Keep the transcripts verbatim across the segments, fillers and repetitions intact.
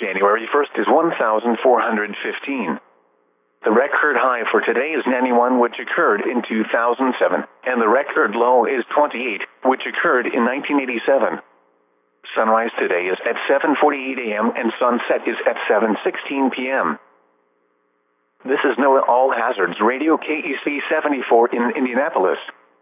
January first is one thousand four hundred fifteen. The record high for today is ninety-one, which occurred in two thousand seven, and the record low is twenty-eight, which occurred in nineteen eighty-seven. Sunrise today is at seven forty-eight a m and sunset is at seven sixteen p m This is NOAA All Hazards Radio K E C seventy-four in Indianapolis.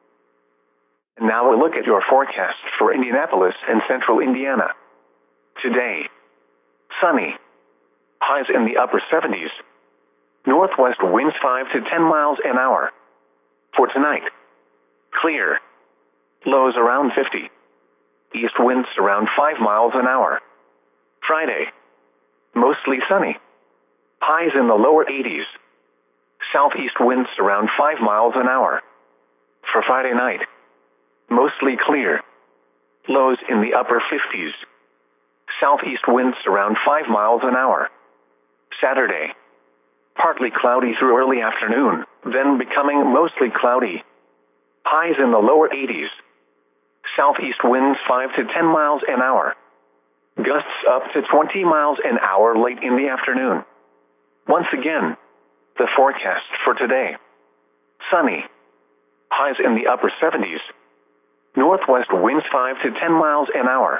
And now we'll look at your forecast for Indianapolis and central Indiana. Today, sunny. Highs in the upper seventies. Northwest winds five to ten miles an hour. For tonight, clear. Lows around fifty. East winds around five miles an hour. Friday, mostly sunny. Highs in the lower eighties. Southeast winds around five miles an hour. For Friday night, mostly clear. Lows in the upper fifties. Southeast winds around five miles an hour. Saturday, partly cloudy through early afternoon, then becoming mostly cloudy. Highs in the lower eighties. Southeast winds five to ten miles an hour. Gusts up to twenty miles an hour late in the afternoon. Once again, the forecast for today. Sunny. Highs in the upper seventies. Northwest winds five to ten miles an hour.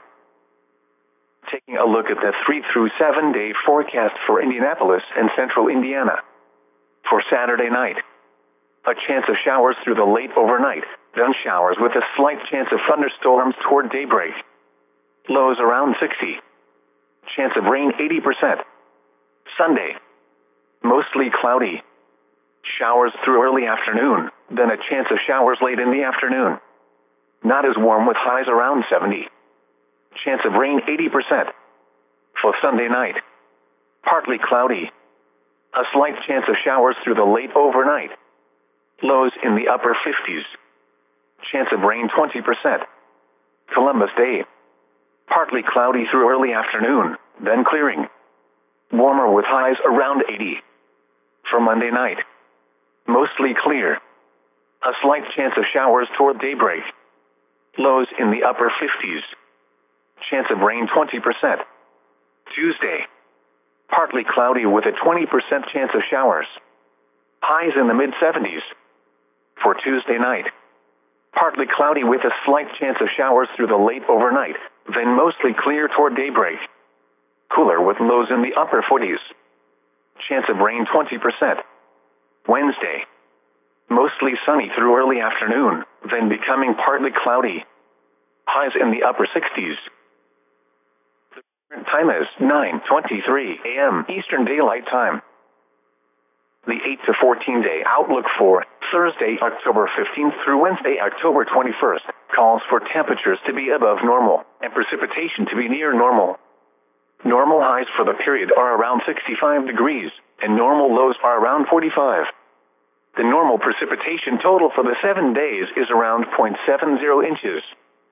Taking a look at the three through seven day forecast for Indianapolis and central Indiana. For Saturday night, a chance of showers through the late overnight, then showers with a slight chance of thunderstorms toward daybreak. Lows around sixty. Chance of rain eighty percent. Sunday, mostly cloudy. Showers through early afternoon, then a chance of showers late in the afternoon. Not as warm with highs around seventy. Chance of rain eighty percent. For Sunday night, partly cloudy. A slight chance of showers through the late overnight. Lows in the upper fifties. Chance of rain twenty percent. Columbus Day, partly cloudy through early afternoon, then clearing. Warmer with highs around eighty. For Monday night, mostly clear. A slight chance of showers toward daybreak. Lows in the upper fifties. Chance of rain twenty percent. Tuesday, partly cloudy with a twenty percent chance of showers. Highs in the mid seventies. For Tuesday night, partly cloudy with a slight chance of showers through the late overnight, then mostly clear toward daybreak. Cooler with lows in the upper forties. Chance of rain twenty percent. Wednesday, mostly sunny through early afternoon, then becoming partly cloudy. Highs in the upper sixties. The current time is nine twenty-three a m Eastern Daylight Time. The eight to fourteen day outlook for Thursday, October fifteenth through Wednesday, October twenty-first, calls for temperatures to be above normal and precipitation to be near normal. Normal highs for the period are around sixty-five degrees, and normal lows are around forty-five. The normal precipitation total for the seven days is around zero point seven zero inches.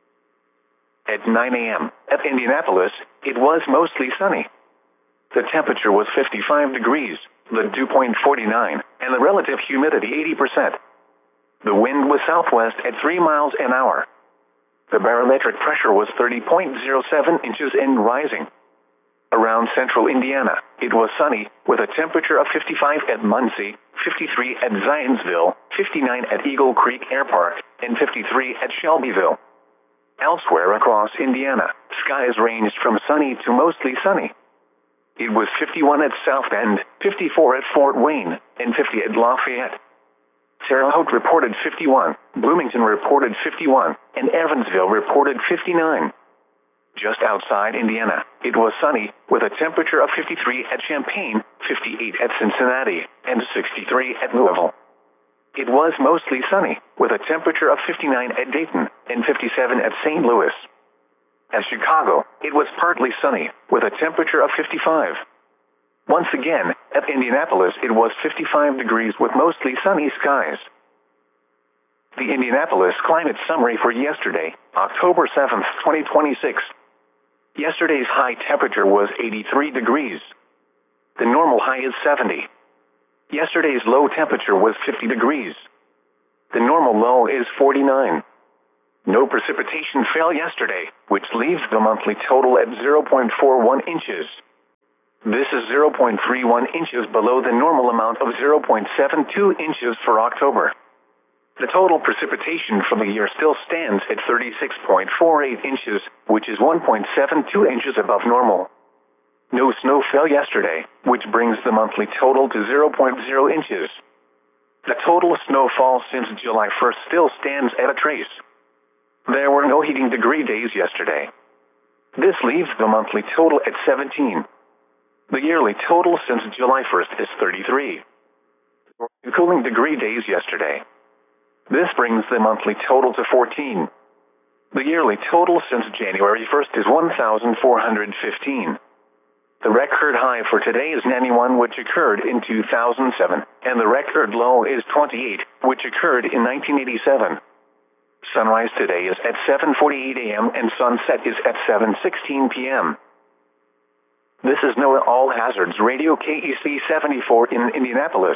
At nine a m at Indianapolis, it was mostly sunny. The temperature was fifty-five degrees, the dew point forty-nine, and the relative humidity eighty percent. The wind was southwest at three miles an hour. The barometric pressure was thirty point zero seven inches and rising. Around central Indiana, it was sunny, with a temperature of fifty-five at Muncie, fifty-three at Zionsville, fifty-nine at Eagle Creek Air Park, and fifty-three at Shelbyville. Elsewhere across Indiana, skies ranged from sunny to mostly sunny. It was fifty-one at South Bend, fifty-four at Fort Wayne, and fifty at Lafayette. Terre Haute reported fifty-one, Bloomington reported fifty-one, and Evansville reported fifty-nine. Just outside Indiana, it was sunny, with a temperature of fifty-three at Champaign, fifty-eight at Cincinnati, and sixty-three at Louisville. It was mostly sunny, with a temperature of fifty-nine at Dayton, and fifty-seven at Saint Louis. At Chicago, it was partly sunny, with a temperature of fifty-five. Once again, at Indianapolis, it was fifty-five degrees with mostly sunny skies. The Indianapolis climate summary for yesterday, October seventh, twenty twenty-six. Yesterday's high temperature was eighty-three degrees. The normal high is seventy. Yesterday's low temperature was fifty degrees. The normal low is forty-nine. No precipitation fell yesterday, which leaves the monthly total at zero point four one inches. This is zero point three one inches below the normal amount of zero point seven two inches for October. The total precipitation for the year still stands at thirty-six point four eight inches, which is one point seven two inches above normal. No snow fell yesterday, which brings the monthly total to zero point zero inches. The total snowfall since July first still stands at a trace. There were no heating degree days yesterday. This leaves the monthly total at seventeen. The yearly total since July first is thirty-three. Cooling degree days yesterday. This brings the monthly total to fourteen. The yearly total since January first is one thousand four hundred fifteen. The record high for today is ninety-one, which occurred in two thousand seven, and the record low is twenty-eight, which occurred in nineteen eighty-seven. Sunrise today is at seven forty-eight a m and sunset is at seven sixteen p m This is NOAA All Hazards Radio K E C seventy-four in Indianapolis.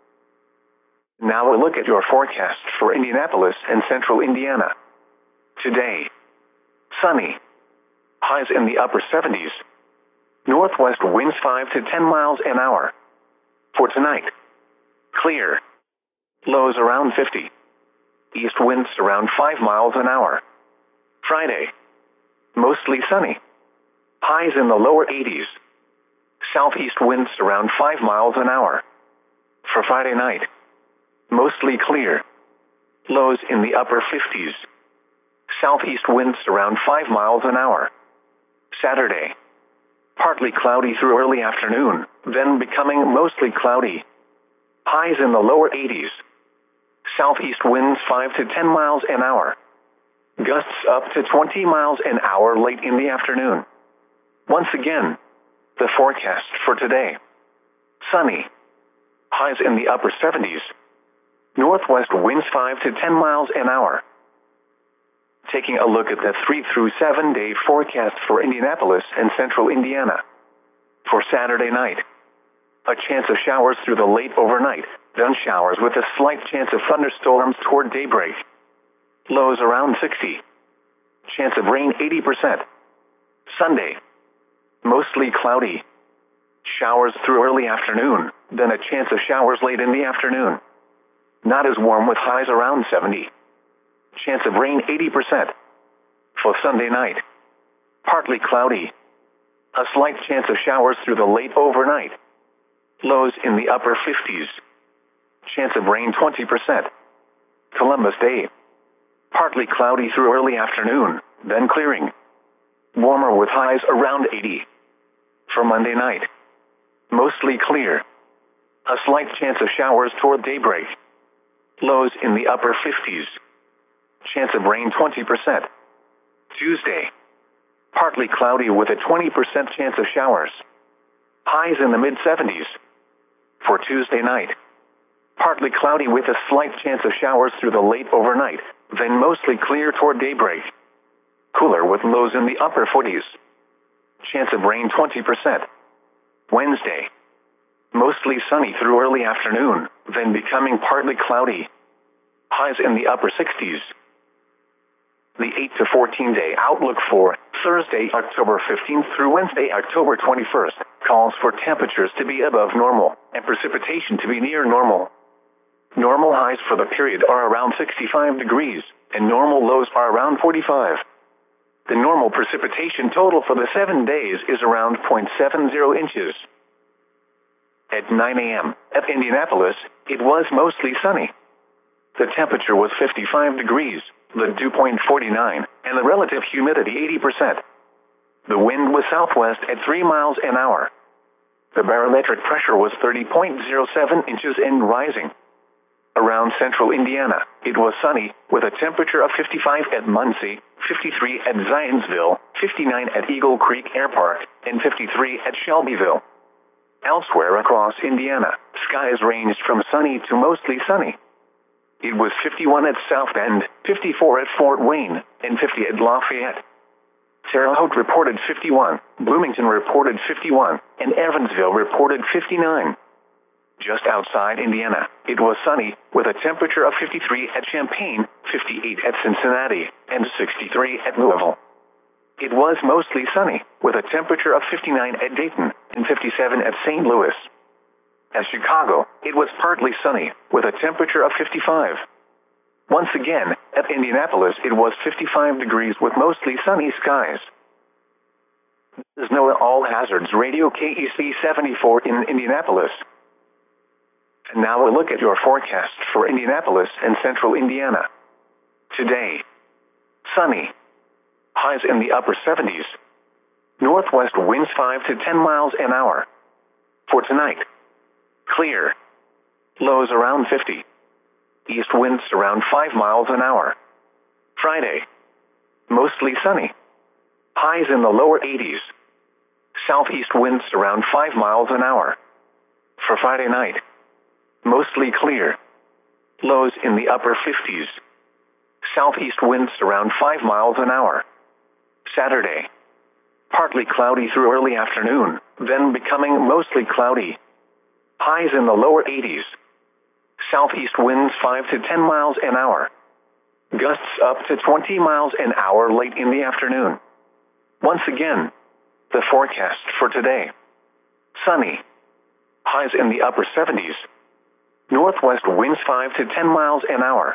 Now a look at your forecast for Indianapolis and central Indiana. Today, sunny. Highs in the upper seventies. Northwest winds five to ten miles an hour. For tonight, clear. Lows around fifty. East winds around five miles an hour. Friday, mostly sunny. Highs in the lower eighties. Southeast winds around five miles an hour. For Friday night, mostly clear. Lows in the upper fifties. Southeast winds around five miles an hour. Saturday, partly cloudy through early afternoon, then becoming mostly cloudy. Highs in the lower eighties. Southeast winds five to ten miles an hour. Gusts up to twenty miles an hour late in the afternoon. Once again, the forecast for today. Sunny. Highs in the upper seventies. Northwest winds five to ten miles an hour. Taking a look at the three through seven day forecast for Indianapolis and central Indiana. For Saturday night, a chance of showers through the late overnight, then showers with a slight chance of thunderstorms toward daybreak. Lows around sixty. Chance of rain eighty percent. Sunday, mostly cloudy. Showers through early afternoon, then a chance of showers late in the afternoon. Not as warm with highs around seventy. Chance of rain eighty percent. For Sunday night, partly cloudy. A slight chance of showers through the late overnight. Lows in the upper fifties. Chance of rain twenty percent. Columbus Day, partly cloudy through early afternoon, then clearing. Warmer with highs around eighty. For Monday night, mostly clear. A slight chance of showers toward daybreak. Lows in the upper fifties. Chance of rain twenty percent. Tuesday, partly cloudy with a twenty percent chance of showers. Highs in the mid seventies. For Tuesday night, partly cloudy with a slight chance of showers through the late overnight, then mostly clear toward daybreak. Cooler with lows in the upper forties. Chance of rain twenty percent. Wednesday, mostly sunny through early afternoon, then becoming partly cloudy. Highs in the upper sixties. The eight to fourteen day outlook for Thursday, October fifteenth through Wednesday, October twenty-first, calls for temperatures to be above normal and precipitation to be near normal. Normal highs for the period are around sixty-five degrees, and normal lows are around forty-five. The normal precipitation total for the seven days is around zero point seven zero inches. At nine a m at Indianapolis, it was mostly sunny. The temperature was fifty-five degrees, the dew point forty-nine, and the relative humidity eighty percent. The wind was southwest at three miles an hour. The barometric pressure was thirty point zero seven inches and rising. Around central Indiana, it was sunny, with a temperature of fifty-five at Muncie, fifty-three at Zionsville, fifty-nine at Eagle Creek Air Park, and fifty-three at Shelbyville. Elsewhere across Indiana, skies ranged from sunny to mostly sunny. It was fifty-one at South Bend, fifty-four at Fort Wayne, and fifty at Lafayette. Terre Haute reported fifty-one, Bloomington reported fifty-one, and Evansville reported fifty-nine. Just outside Indiana, it was sunny, with a temperature of fifty-three at Champaign, fifty-eight at Cincinnati, and sixty-three at Louisville. it was mostly sunny, with a temperature of fifty-nine at Dayton and fifty-seven at Saint Louis. At Chicago, it was partly sunny, with a temperature of fifty-five. Once again, at Indianapolis, it was fifty-five degrees with mostly sunny skies. This is NOAA All Hazards Radio K E C seventy-four in Indianapolis. And now a look at your forecast for Indianapolis and central Indiana. Today, sunny. Highs in the upper seventies. Northwest winds five to ten miles an hour. For tonight, clear. Lows around fifty. East winds around five miles an hour. Friday, mostly sunny. Highs in the lower eighties. Southeast winds around five miles an hour. For Friday night, mostly clear. Lows in the upper fifties. Southeast winds around five miles an hour. Saturday, partly cloudy through early afternoon, then becoming mostly cloudy. Highs in the lower eighties. Southeast winds five to ten miles an hour. Gusts up to twenty miles an hour late in the afternoon. Once again, the forecast for today. Sunny. Highs in the upper seventies. Northwest winds five to ten miles an hour.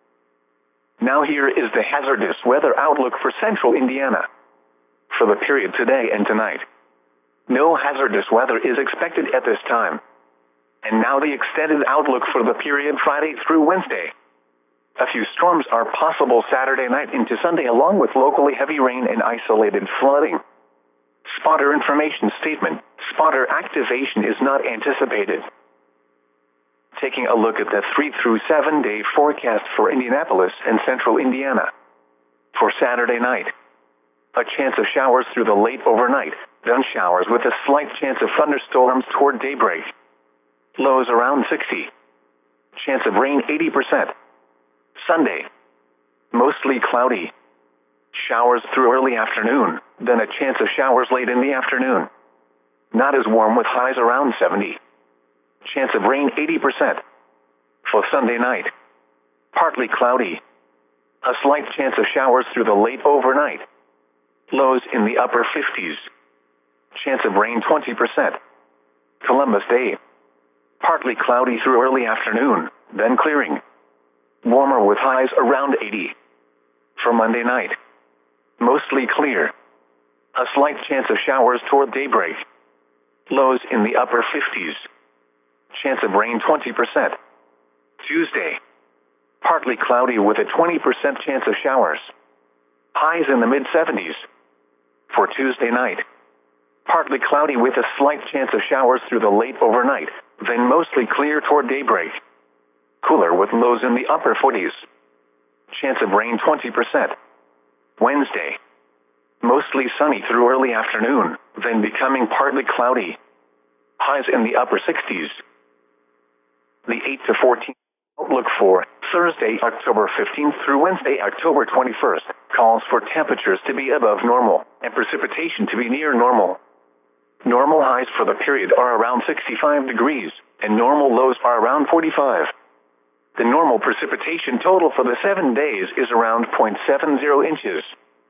Now here is the hazardous weather outlook for central Indiana. For the period today and tonight, no hazardous weather is expected at this time. And now the extended outlook for the period Friday through Wednesday. A few storms are possible Saturday night into Sunday, along with locally heavy rain and isolated flooding. Spotter information statement. Spotter activation is not anticipated. Taking a look at the three through seven day forecast for Indianapolis and central Indiana. For Saturday night, a chance of showers through the late overnight, then showers with a slight chance of thunderstorms toward daybreak. Lows around sixty. Chance of rain eighty percent. Sunday, mostly cloudy. Showers through early afternoon, then a chance of showers late in the afternoon. Not as warm with highs around seventy. Chance of rain eighty percent. For Sunday night, partly cloudy. A slight chance of showers through the late overnight. Lows in the upper fifties. Chance of rain twenty percent. Columbus Day, partly cloudy through early afternoon, then clearing. Warmer with highs around eighty. For Monday night, mostly clear. A slight chance of showers toward daybreak. Lows in the upper fifties. Chance of rain twenty percent. Tuesday, partly cloudy with a twenty percent chance of showers. Highs in the mid seventies. For Tuesday night, partly cloudy with a slight chance of showers through the late overnight, then mostly clear toward daybreak. Cooler with lows in the upper forties. Chance of rain twenty percent. Wednesday, mostly sunny through early afternoon, then becoming partly cloudy. Highs in the upper sixties. The eight to fourteen outlook for Thursday, October fifteenth through Wednesday, October twenty-first, calls for temperatures to be above normal and precipitation to be near normal. Normal highs for the period are around sixty-five degrees, and normal lows are around forty-five. The normal precipitation total for the seven days is around zero point seven zero inches.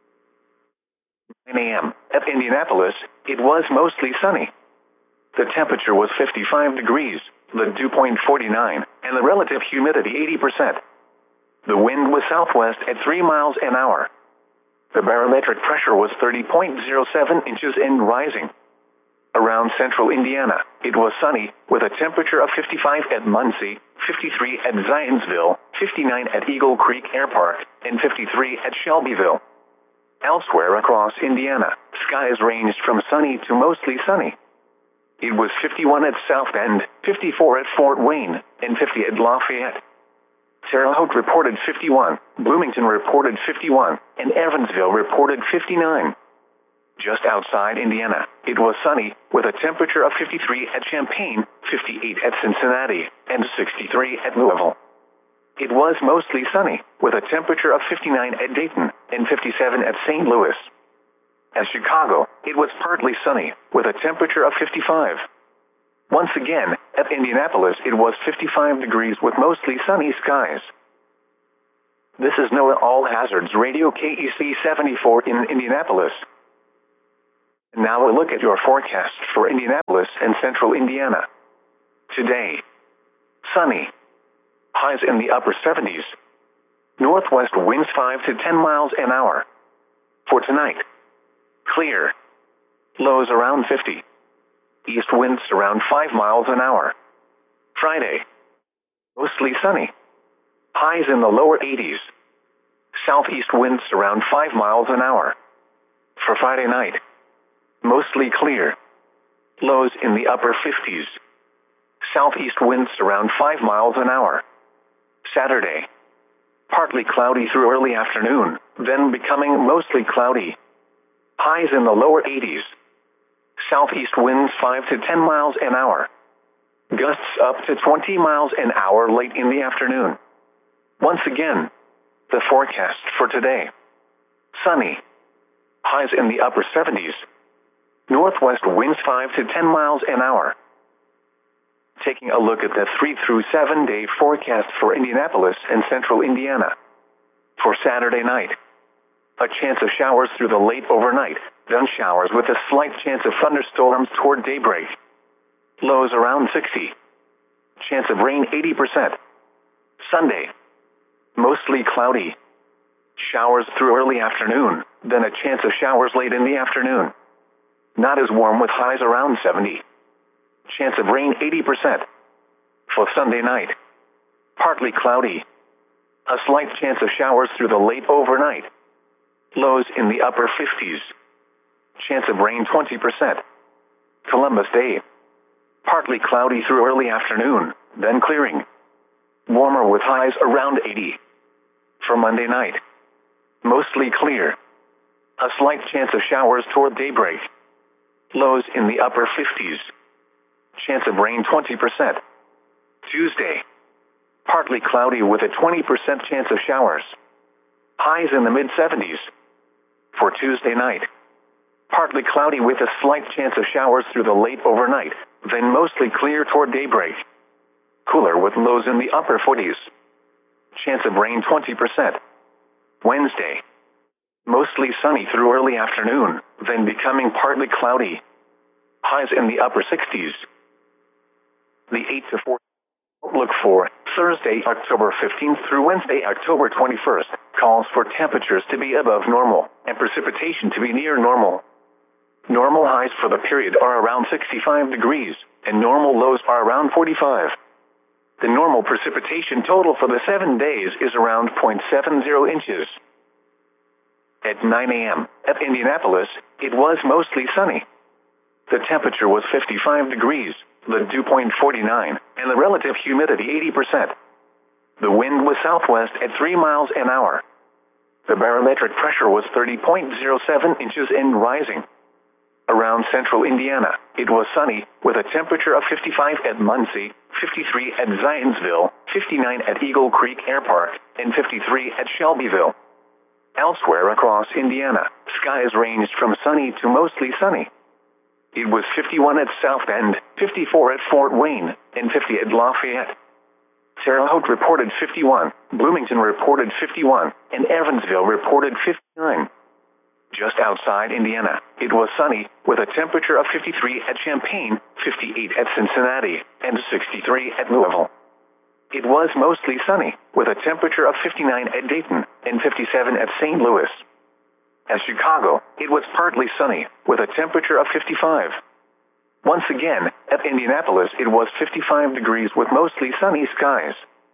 nine a m At Indianapolis, it was mostly sunny. The temperature was fifty-five degrees, the dew point forty-nine, and the relative humidity eighty percent. The wind was southwest at three miles an hour. The barometric pressure was thirty point zero seven inches and rising. Around central Indiana, it was sunny, with a temperature of fifty-five at Muncie, fifty-three at Zionsville, fifty-nine at Eagle Creek Air Park, and fifty-three at Shelbyville. Elsewhere across Indiana, skies ranged from sunny to mostly sunny. It was fifty-one at South Bend, fifty-four at Fort Wayne, and fifty at Lafayette. Terre Haute reported fifty-one, Bloomington reported fifty-one, and Evansville reported fifty-nine. Just outside Indiana, it was sunny, with a temperature of fifty-three at Champaign, fifty-eight at Cincinnati, and sixty-three at Louisville. It was mostly sunny, with a temperature of fifty-nine at Dayton, and fifty-seven at Saint Louis. At Chicago, it was partly sunny, with a temperature of fifty-five. Once again, at Indianapolis, it was fifty-five degrees with mostly sunny skies. This is NOAA All Hazards Radio K E C seventy-four in Indianapolis. And now a look at your forecast for Indianapolis and central Indiana. Today, sunny. Highs in the upper seventies. Northwest winds five to ten miles an hour. For tonight, clear. Lows around fifty. East winds around five miles an hour. Friday, mostly sunny. Highs in the lower eighties. Southeast winds around five miles an hour. For Friday night, mostly clear. Lows in the upper fifties. Southeast winds around five miles an hour. Saturday, partly cloudy through early afternoon, then becoming mostly cloudy. Highs in the lower eighties. Southeast winds five to ten miles an hour. Gusts up to twenty miles an hour late in the afternoon. Once again, the forecast for today. Sunny. Highs in the upper seventies. Northwest winds five to ten miles an hour. Taking a look at the three through seven day forecast for Indianapolis and central Indiana. For Saturday night, a chance of showers through the late overnight, then showers with a slight chance of thunderstorms toward daybreak. Lows around sixty. Chance of rain eighty percent. Sunday, mostly cloudy. Showers through early afternoon, then a chance of showers late in the afternoon. Not as warm with highs around seventy. Chance of rain eighty percent. For Sunday night, partly cloudy. A slight chance of showers through the late overnight. Lows in the upper fifties. Chance of rain twenty percent. Columbus Day, partly cloudy through early afternoon, then clearing. Warmer with highs around eighty. For Monday night, mostly clear. A slight chance of showers toward daybreak. Lows in the upper fifties. Chance of rain twenty percent. Tuesday, partly cloudy with a twenty percent chance of showers. Highs in the mid seventies. For Tuesday night, partly cloudy with a slight chance of showers through the late overnight, then mostly clear toward daybreak. Cooler with lows in the upper forties. Chance of rain twenty percent. Wednesday, mostly sunny through early afternoon, then becoming partly cloudy. Highs in the upper sixties. The eight to four outlook for Thursday, October fifteenth through Wednesday, October twenty-first, calls for temperatures to be above normal and precipitation to be near normal. Normal highs for the period are around sixty-five degrees, and normal lows are around forty-five. The normal precipitation total for the seven days is around zero point seven zero inches. At nine a.m. at Indianapolis, it was mostly sunny. The temperature was fifty-five degrees, the dew point forty-nine, and the relative humidity eighty percent. The wind was southwest at three miles an hour. The barometric pressure was thirty point zero seven inches and rising. Around central Indiana, it was sunny, with a temperature of fifty-five at Muncie, fifty-three at Zionsville, fifty-nine at Eagle Creek Air Park, and fifty-three at Shelbyville. Elsewhere across Indiana, skies ranged from sunny to mostly sunny. It was fifty-one at South Bend, fifty-four at Fort Wayne, and fifty at Lafayette. Terre Haute reported fifty-one, Bloomington reported fifty-one, and Evansville reported fifty-nine. Just outside Indiana, it was sunny, with a temperature of fifty-three at Champaign, fifty-eight at Cincinnati, and sixty-three at Louisville. It was mostly sunny, with a temperature of fifty-nine at Dayton, and fifty-seven at Saint Louis. At Chicago, it was partly sunny, with a temperature of fifty-five. Once again, at Indianapolis, it was fifty-five degrees with mostly sunny skies.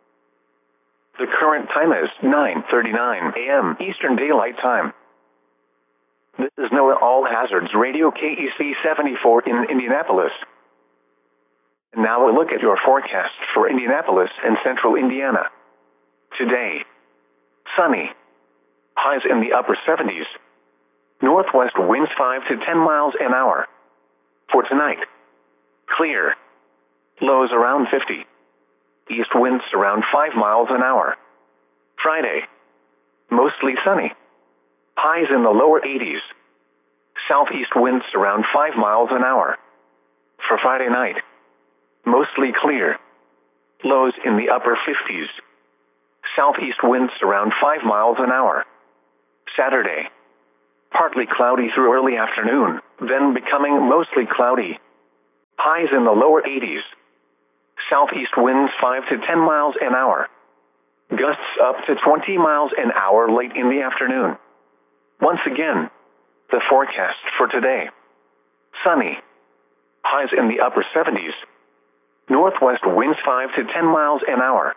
The current time is nine thirty-nine a.m. Eastern Daylight Time. This is NOAA All Hazards Radio K E C seventy-four in Indianapolis. And now a look at your forecast for Indianapolis and central Indiana. Today, sunny. Highs in the upper seventies. Northwest winds five to ten miles an hour. For tonight, clear. Lows around fifty. East winds around five miles an hour. Friday, mostly sunny. Highs in the lower eighties. Southeast winds around five miles an hour. For Friday night, mostly clear. Lows in the upper fifties. Southeast winds around five miles an hour. Saturday. Partly cloudy through early afternoon, then becoming mostly cloudy. Highs in the lower eighties. Southeast winds five to ten miles an hour. Gusts up to twenty miles an hour late in the afternoon. Once again, the forecast for today. Sunny. Highs in the upper seventies. Northwest winds five to ten miles an hour.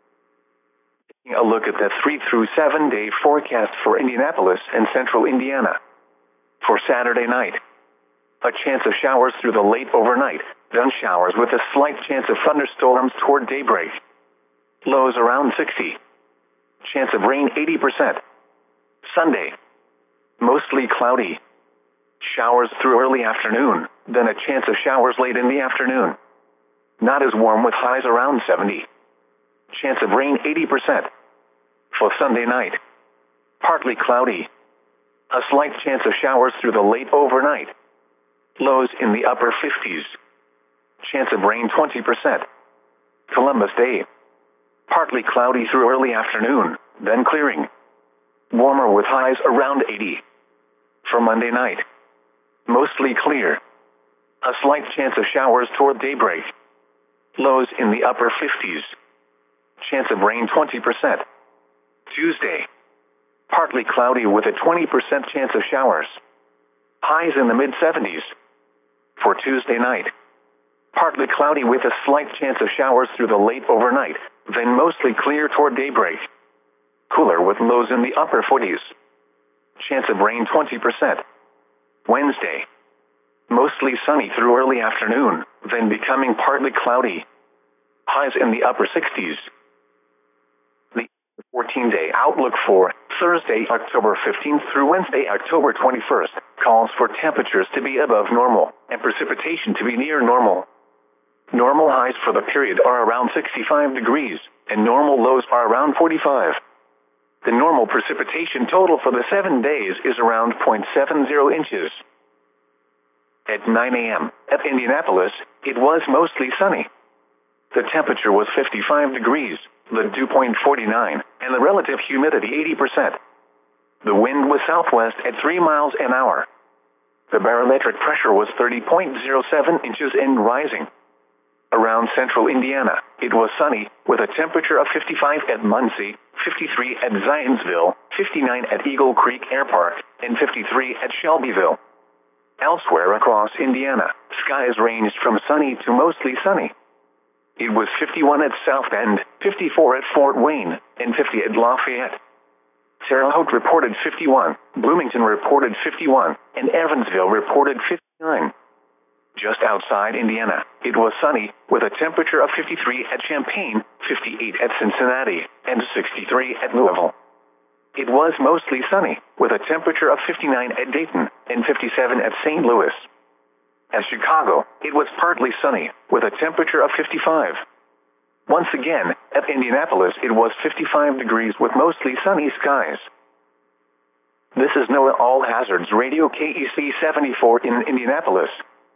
Taking a look at the three through seven day forecast for Indianapolis and central Indiana. For Saturday night, a chance of showers through the late overnight, then showers with a slight chance of thunderstorms toward daybreak. Lows around sixty. Chance of rain eighty percent. Sunday, mostly cloudy. Showers through early afternoon, then a chance of showers late in the afternoon. Not as warm with highs around seventy. Chance of rain eighty percent. For Sunday night, partly cloudy. A slight chance of showers through the late overnight. Lows in the upper fifties. Chance of rain twenty percent. Columbus Day, partly cloudy through early afternoon, then clearing. Warmer with highs around eighty. For Monday night, mostly clear. A slight chance of showers toward daybreak. Lows in the upper fifties. Chance of rain twenty percent. Tuesday, partly cloudy with a twenty percent chance of showers. Highs in the mid seventies. For Tuesday night, partly cloudy with a slight chance of showers through the late overnight, then mostly clear toward daybreak. Cooler with lows in the upper forties. Chance of rain twenty percent. Wednesday, mostly sunny through early afternoon, then becoming partly cloudy. Highs in the upper sixties. The fourteen day outlook for Thursday, October fifteenth through Wednesday, October twenty-first, calls for temperatures to be above normal and precipitation to be near normal. Normal highs for the period are around sixty-five degrees, and normal lows are around forty-five. The normal precipitation total for the seven days is around zero point seven zero inches. At nine a m at Indianapolis, it was mostly sunny. The temperature was fifty-five degrees, the dew point forty-nine, and the relative humidity eighty percent. The wind was southwest at three miles an hour. The barometric pressure was thirty point zero seven inches and rising. Around central Indiana, it was sunny, with a temperature of fifty-five at Muncie, fifty-three at Zionsville, fifty-nine at Eagle Creek Air Park, and fifty-three at Shelbyville. Elsewhere across Indiana, skies ranged from sunny to mostly sunny. It was fifty-one at South Bend, fifty-four at Fort Wayne, and fifty at Lafayette. Terre Haute reported fifty-one, Bloomington reported fifty-one, and Evansville reported fifty-nine. Just outside Indiana, it was sunny, with a temperature of fifty-three at Champaign, fifty-eight at Cincinnati, and sixty-three at Louisville. It was mostly sunny, with a temperature of fifty-nine at Dayton, and fifty-seven at Saint Louis. At Chicago, it was partly sunny, with a temperature of fifty-five. Once again, at Indianapolis, it was fifty-five degrees with mostly sunny skies. This is NOAA All Hazards Radio K E C seventy-four in Indianapolis.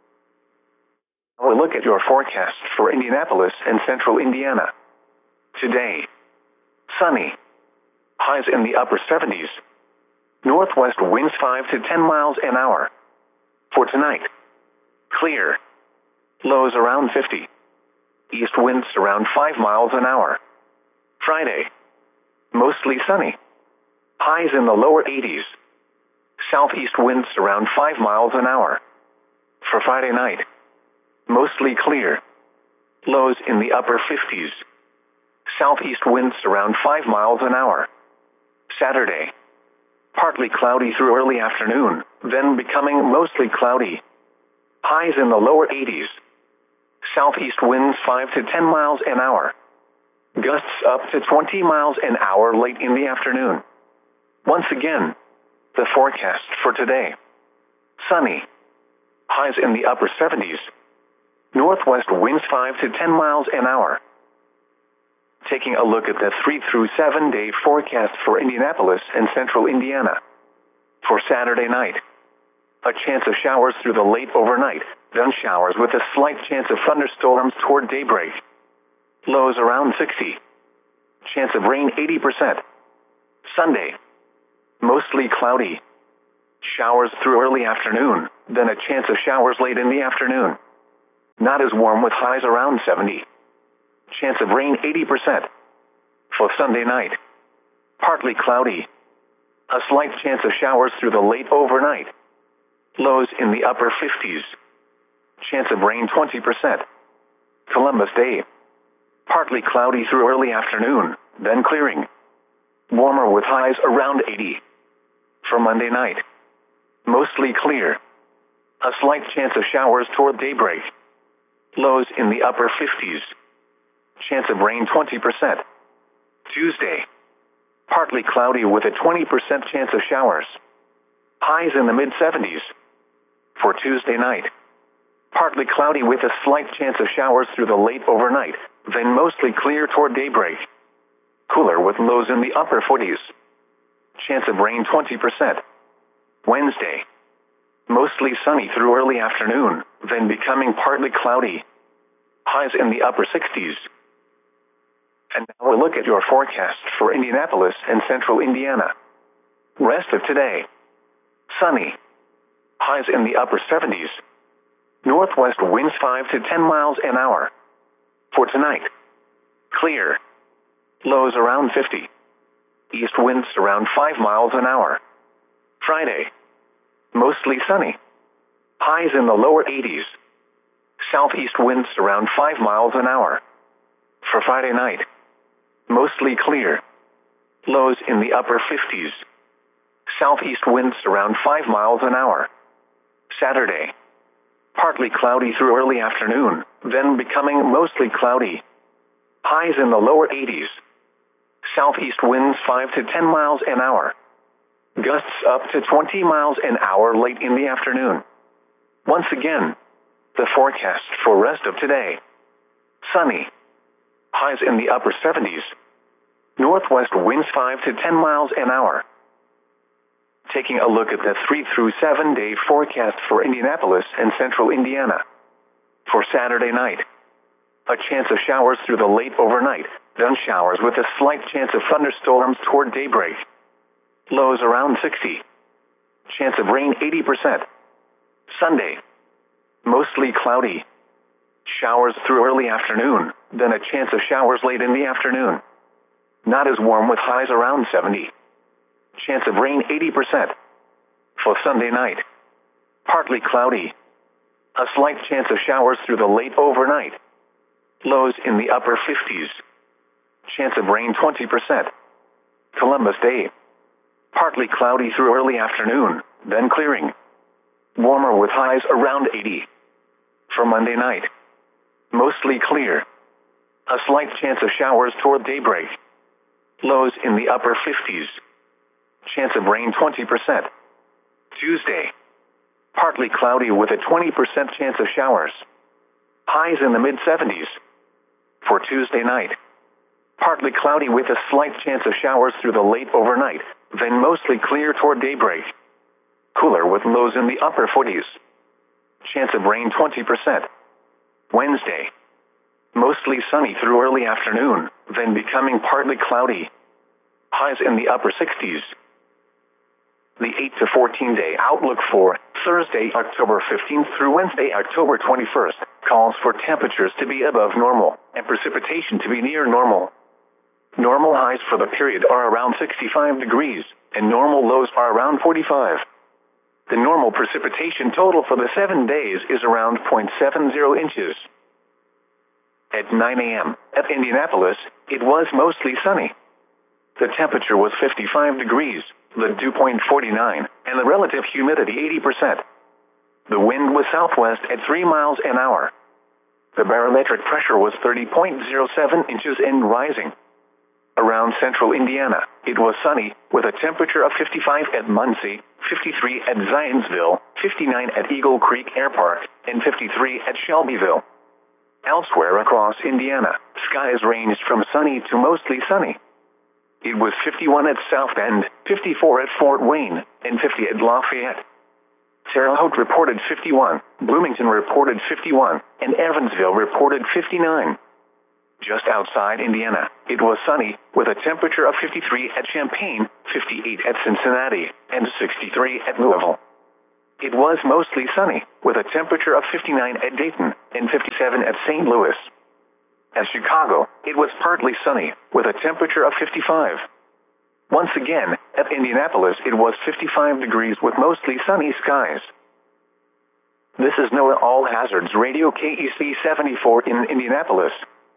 Now a look at your forecast for Indianapolis and central Indiana. Today, sunny. Highs in the upper seventies. Northwest winds five to ten miles an hour. For tonight, clear. Lows around fifty. East winds around five miles an hour. Friday, mostly sunny. Highs in the lower eighties. Southeast winds around five miles an hour. For Friday night, mostly clear. Lows in the upper fifties. Southeast winds around five miles an hour. Saturday, partly cloudy through early afternoon, then becoming mostly cloudy. Highs in the lower eighties. Southeast winds five to ten miles an hour. Gusts up to twenty miles an hour late in the afternoon. Once again, the forecast for today. Sunny. Highs in the upper seventies. Northwest winds five to ten miles an hour. Taking a look at the three through seven day forecast for Indianapolis and central Indiana. For Saturday night, a chance of showers through the late overnight, then showers with a slight chance of thunderstorms toward daybreak. Lows around sixty. Chance of rain eighty percent. Sunday, mostly cloudy. Showers through early afternoon, then a chance of showers late in the afternoon. Not as warm with highs around seventy. Chance of rain eighty percent. For Sunday night, partly cloudy. A slight chance of showers through the late overnight. Lows in the upper fifties. Chance of rain twenty percent. Columbus Day, partly cloudy through early afternoon, then clearing. Warmer with highs around eighty. For Monday night, mostly clear. A slight chance of showers toward daybreak. Lows in the upper fifties. Chance of rain twenty percent. Tuesday, partly cloudy with a twenty percent chance of showers. Highs in the mid seventies. For Tuesday night, partly cloudy with a slight chance of showers through the late overnight, then mostly clear toward daybreak. Cooler with lows in the upper forties. Chance of rain twenty percent. Wednesday, mostly sunny through early afternoon, then becoming partly cloudy. Highs in the upper sixties. And now we'll look at your forecast for Indianapolis and central Indiana. Rest of today, sunny. Highs in the upper seventies. Northwest winds five to ten miles an hour. For tonight, clear. Lows around fifty. East winds around five miles an hour. Friday, mostly sunny. Highs in the lower eighties. Southeast winds around five miles an hour. For Friday night, mostly clear. Lows in the upper fifties. Southeast winds around five miles an hour. Saturday, partly cloudy through early afternoon, then becoming mostly cloudy. Highs in the lower eighties. Southeast winds five to ten miles an hour. Gusts up to twenty miles an hour late in the afternoon. Once again, the forecast for rest of today. Sunny. Highs in the upper seventies. Northwest winds five to ten miles an hour. Taking a look at the three through seven day forecast for Indianapolis and central Indiana. For Saturday night, a chance of showers through the late overnight, then showers with a slight chance of thunderstorms toward daybreak. Lows around sixty. Chance of rain eighty percent. Sunday, mostly cloudy. Showers through early afternoon, then a chance of showers late in the afternoon. Not as warm with highs around seventy. Chance of rain eighty percent. For Sunday night, partly cloudy. A slight chance of showers through the late overnight. Lows in the upper fifties. Chance of rain twenty percent. Columbus Day, partly cloudy through early afternoon, then clearing. Warmer with highs around eighty. For Monday night, mostly clear. A slight chance of showers toward daybreak. Lows in the upper fifties. Chance of rain twenty percent. Tuesday, partly cloudy with a twenty percent chance of showers. Highs in the mid seventies. For Tuesday night, partly cloudy with a slight chance of showers through the late overnight, then mostly clear toward daybreak. Cooler with lows in the upper forties. Chance of rain twenty percent. Wednesday, mostly sunny through early afternoon, then becoming partly cloudy. Highs in the upper sixties. The eight to fourteen day outlook for Thursday, October fifteenth through Wednesday, October twenty-first, calls for temperatures to be above normal and precipitation to be near normal. Normal highs for the period are around sixty-five degrees, and normal lows are around forty-five. The normal precipitation total for the seven days is around zero point seven zero inches. At nine a.m. at Indianapolis, it was mostly sunny. The temperature was fifty-five degrees, the dew point forty-nine, and the relative humidity eighty percent. The wind was southwest at three miles an hour. The barometric pressure was thirty point zero seven inches and rising. Around central Indiana, it was sunny, with a temperature of fifty-five at Muncie, fifty-three at Zionsville, fifty-nine at Eagle Creek Air Park, and fifty-three at Shelbyville. Elsewhere across Indiana, skies ranged from sunny to mostly sunny. It was fifty-one at South Bend, fifty-four at Fort Wayne, and fifty at Lafayette. Terre Haute reported fifty-one, Bloomington reported fifty-one, and Evansville reported fifty-nine. Just outside Indiana, it was sunny, with a temperature of fifty-three at Champaign, fifty-eight at Cincinnati, and sixty-three at Louisville. It was mostly sunny, with a temperature of fifty-nine at Dayton, and fifty-seven at Saint Louis. At Chicago, it was partly sunny, with a temperature of fifty-five. Once again, at Indianapolis it was fifty-five degrees with mostly sunny skies. This is NOAA All Hazards Radio K E C seventy-four in Indianapolis.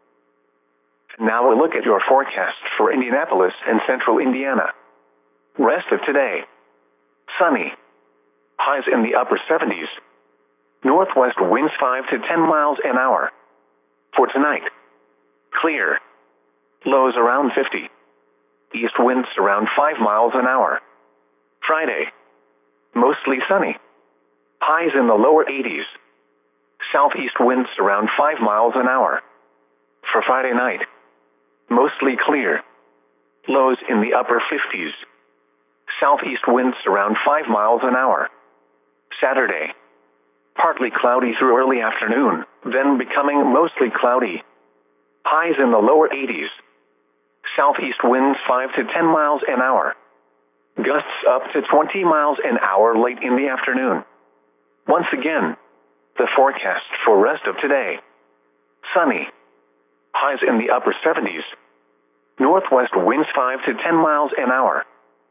Now a look at your forecast for Indianapolis and central Indiana. Rest of today. Sunny. Highs in the upper seventies. Northwest winds five to ten miles an hour. For tonight. Clear. Lows around fifty. East winds around five miles an hour. Friday. Mostly sunny. Highs in the lower eighties. Southeast winds around five miles an hour. For Friday night. Mostly clear. Lows in the upper fifties. Southeast winds around five miles an hour. Saturday. Partly cloudy through early afternoon, then becoming mostly cloudy. Highs in the lower eighties. Southeast winds five to ten miles an hour. Gusts up to twenty miles an hour late in the afternoon. Once again, the forecast for rest of today. Sunny. Highs in the upper seventies. Northwest winds five to ten miles an hour.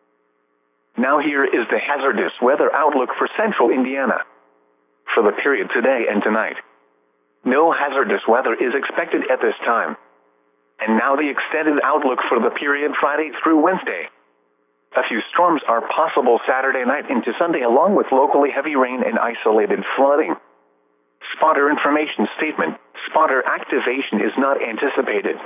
Now here is the hazardous weather outlook for central Indiana. For the period today and tonight. No hazardous weather is expected at this time. And now the extended outlook for the period Friday through Wednesday. A few storms are possible Saturday night into Sunday along with locally heavy rain and isolated flooding. Spotter information statement. Spotter activation is not anticipated.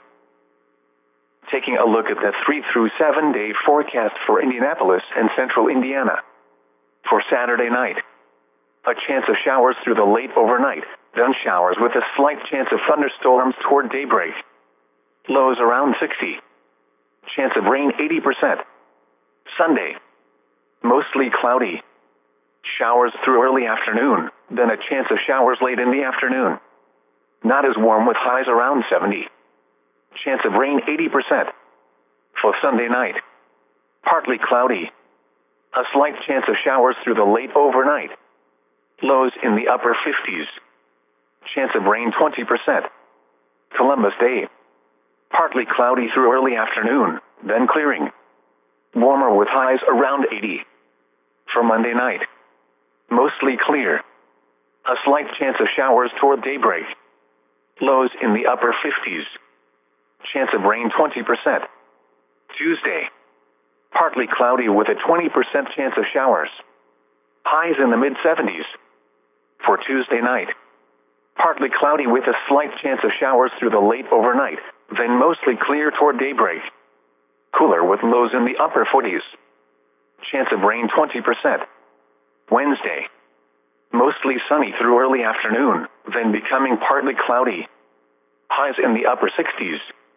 Taking a look at the three through seven day forecast for Indianapolis and central Indiana. For Saturday night. A chance of showers through the late overnight, then showers with a slight chance of thunderstorms toward daybreak. Lows around sixty. Chance of rain eighty percent. Sunday. Mostly cloudy. Showers through early afternoon, then a chance of showers late in the afternoon. Not as warm with highs around seventy. Chance of rain eighty percent. For Sunday night. Partly cloudy. A slight chance of showers through the late overnight. Lows in the upper fifties. Chance of rain twenty percent. Columbus Day. Partly cloudy through early afternoon, then clearing. Warmer with highs around eighty. For Monday night. Mostly clear. A slight chance of showers toward daybreak. Lows in the upper fifties. Chance of rain twenty percent. Tuesday. Partly cloudy with a twenty percent chance of showers. Highs in the mid seventies. For Tuesday night. Partly cloudy with a slight chance of showers through the late overnight, then mostly clear toward daybreak. Cooler with lows in the upper forties. Chance of rain twenty percent. Wednesday. Mostly sunny through early afternoon, then becoming partly cloudy. Highs in the upper sixties.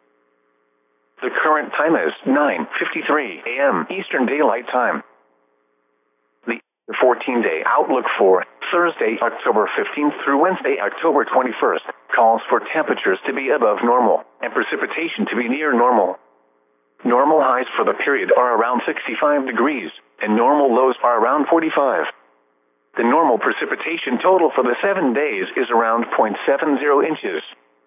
The current time is nine fifty-three a m Eastern Daylight Time. The fourteen day outlook for Thursday, October fifteenth through Wednesday, October twenty-first, calls for temperatures to be above normal and precipitation to be near normal. Normal highs for the period are around sixty-five degrees, and normal lows are around forty-five. The normal precipitation total for the seven days is around zero point seven zero inches.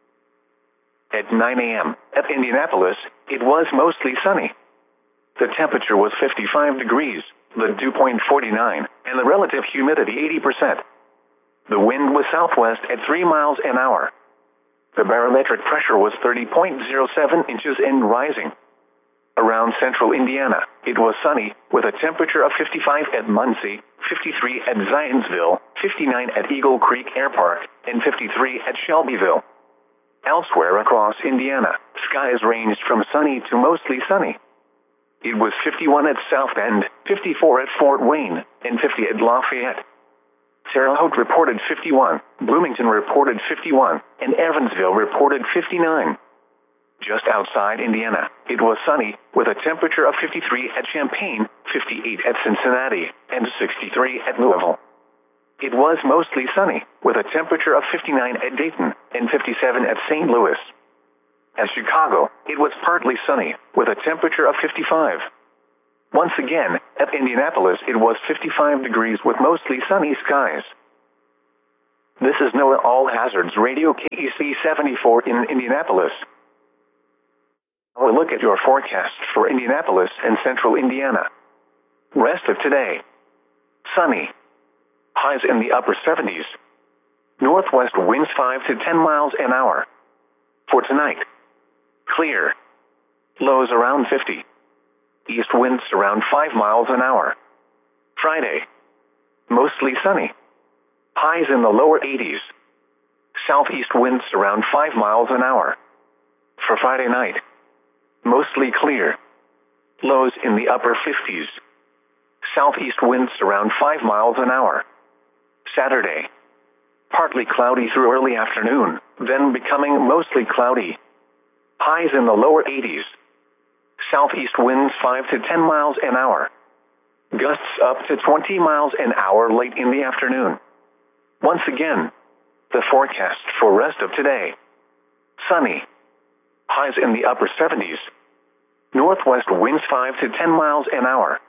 At nine a m at Indianapolis, it was mostly sunny. The temperature was fifty-five degrees, the dew point forty-nine, and the relative humidity eighty percent. The wind was southwest at three miles an hour. The barometric pressure was thirty point zero seven inches and rising. Around central Indiana, it was sunny, with a temperature of fifty-five at Muncie, fifty-three at Zionsville, fifty-nine at Eagle Creek Air Park, and fifty-three at Shelbyville. Elsewhere across Indiana, skies ranged from sunny to mostly sunny. It was fifty-one at South Bend, fifty-four at Fort Wayne, and fifty at Lafayette. Terre Haute reported fifty-one, Bloomington reported fifty-one, and Evansville reported fifty-nine. Just outside Indiana, it was sunny, with a temperature of fifty-three at Champaign, fifty-eight at Cincinnati, and sixty-three at Louisville. It was mostly sunny, with a temperature of fifty-nine at Dayton, and fifty-seven at Saint Louis. At Chicago, it was partly sunny, with a temperature of fifty-five. Once again, at Indianapolis it was fifty-five degrees with mostly sunny skies. This is NOAA All Hazards Radio K E C seventy-four in Indianapolis. We'll look at your forecast for Indianapolis and central Indiana. Rest of today. Sunny. Highs in the upper seventies. Northwest winds five to ten miles an hour. For tonight. Clear. Lows around fifty. East winds around five miles an hour. Friday. Mostly sunny. Highs in the lower eighties. Southeast winds around five miles an hour. For Friday night. Mostly clear. Lows in the upper fifties. Southeast winds around five miles an hour. Saturday. Partly cloudy through early afternoon, then becoming mostly cloudy. Highs in the lower eighties. Southeast winds five to ten miles an hour. Gusts up to twenty miles an hour late in the afternoon. Once again, the forecast for rest of today. Sunny. Highs in the upper seventies. Northwest winds five to ten miles an hour.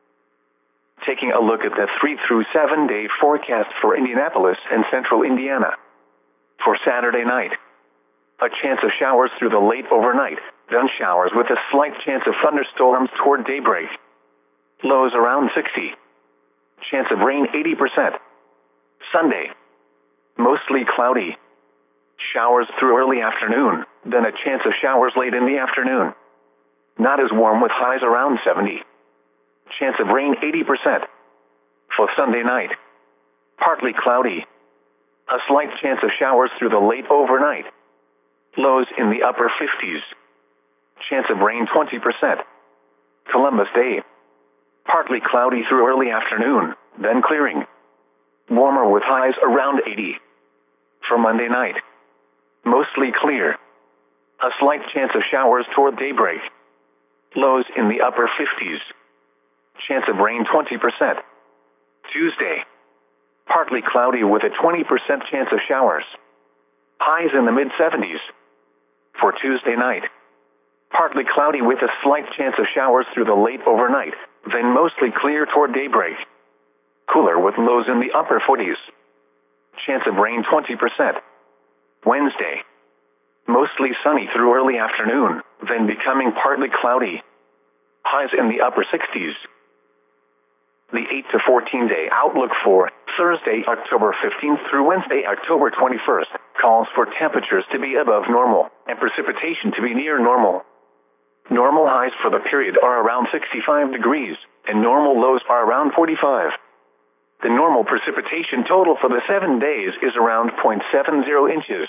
Taking a look at the three through seven day forecast for Indianapolis and central Indiana. For Saturday night. A chance of showers through the late overnight, then showers with a slight chance of thunderstorms toward daybreak. Lows around sixty. Chance of rain eighty percent. Sunday. Mostly cloudy. Showers through early afternoon, then a chance of showers late in the afternoon. Not as warm with highs around seventy. Chance of rain eighty percent. For Sunday night. Partly cloudy. A slight chance of showers through the late overnight. Lows in the upper fifties. Chance of rain twenty percent. Columbus Day. Partly cloudy through early afternoon, then clearing. Warmer with highs around eighty. For Monday night. Mostly clear. A slight chance of showers toward daybreak. Lows in the upper fifties. Chance of rain twenty percent. Tuesday. Partly cloudy with a twenty percent chance of showers. Highs in the mid seventies. For Tuesday night. Partly cloudy with a slight chance of showers through the late overnight, then mostly clear toward daybreak. Cooler with lows in the upper forties. Chance of rain twenty percent. Wednesday. Mostly sunny through early afternoon, then becoming partly cloudy. Highs in the upper sixties. The eight to fourteen day outlook for Thursday, October fifteenth through Wednesday, October twenty-first, calls for temperatures to be above normal and precipitation to be near normal. Normal highs for the period are around sixty-five degrees, and normal lows are around forty-five. The normal precipitation total for the seven days is around zero point seven zero inches.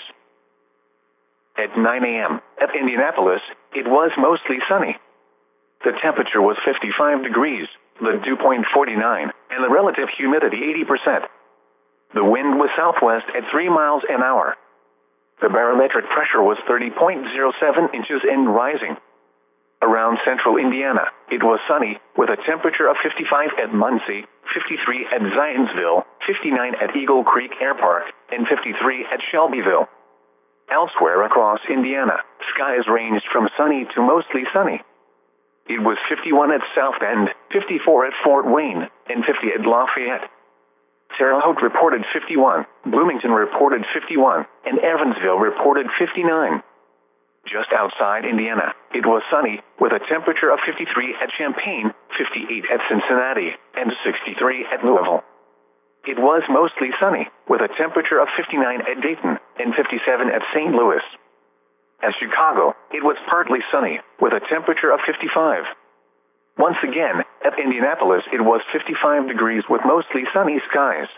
At nine a m at Indianapolis, it was mostly sunny. The temperature was fifty-five degrees, the dew point forty-nine, and the relative humidity eighty percent. The wind was southwest at three miles an hour. The barometric pressure was thirty point zero seven inches and rising. Around central Indiana, it was sunny, with a temperature of fifty-five at Muncie, fifty-three at Zionsville, fifty-nine at Eagle Creek Air Park, and fifty-three at Shelbyville. Elsewhere across Indiana, skies ranged from sunny to mostly sunny. It was fifty-one at South Bend, fifty-four at Fort Wayne, and fifty at Lafayette. Terre Haute reported fifty-one, Bloomington reported fifty-one, and Evansville reported fifty-nine. Just outside Indiana, it was sunny, with a temperature of fifty-three at Champaign, fifty-eight at Cincinnati, and sixty-three at Louisville. It was mostly sunny, with a temperature of fifty-nine at Dayton, and fifty-seven at Saint Louis. At Chicago, it was partly sunny, with a temperature of fifty-five. Once again, at Indianapolis it was fifty-five degrees with mostly sunny skies.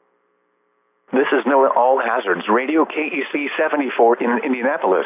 This is NOAA All Hazards Radio K E C seventy-four in Indianapolis.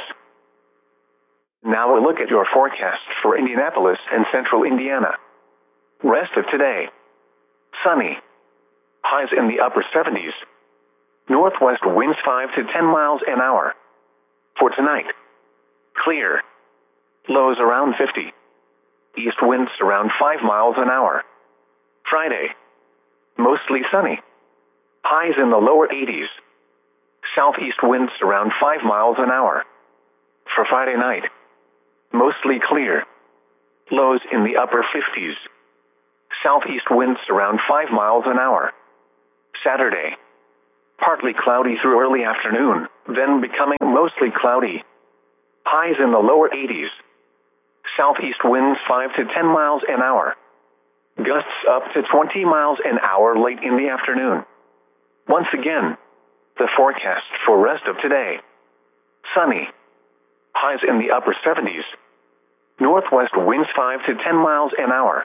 Now we'll look at your forecast for Indianapolis and central Indiana. Rest of today. Sunny. Highs in the upper seventies. Northwest winds five to ten miles an hour. For tonight. Clear. Lows around fifty. East winds around five miles an hour. Friday. Mostly sunny. Highs in the lower eighties. Southeast winds around five miles an hour. For Friday night, mostly clear. Lows in the upper fifties. Southeast winds around five miles an hour. Saturday, partly cloudy through early afternoon, then becoming mostly cloudy. Highs in the lower eighties. Southeast winds five to ten miles an hour. Gusts up to twenty miles an hour late in the afternoon. Once again, the forecast for rest of today. Sunny. Highs in the upper seventies. Northwest winds five to ten miles an hour.